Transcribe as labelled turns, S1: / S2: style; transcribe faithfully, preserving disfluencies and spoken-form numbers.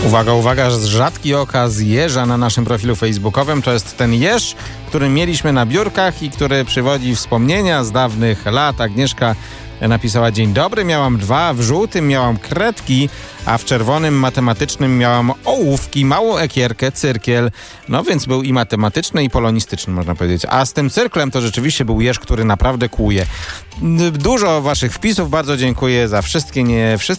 S1: Uwaga, uwaga, rzadki okaz jeża na naszym profilu facebookowym. To jest ten jeż, który mieliśmy na biurkach i który przywodzi wspomnienia z dawnych lat. Agnieszka napisała: dzień dobry, miałam dwa, w żółtym miałam kredki, a w czerwonym matematycznym miałam ołówki, małą ekierkę, cyrkiel. No więc był i matematyczny, i polonistyczny, można powiedzieć. A z tym cyrklem to rzeczywiście był jeż, który naprawdę kłuje. Dużo waszych wpisów, bardzo dziękuję za wszystkie, nie wszystkie.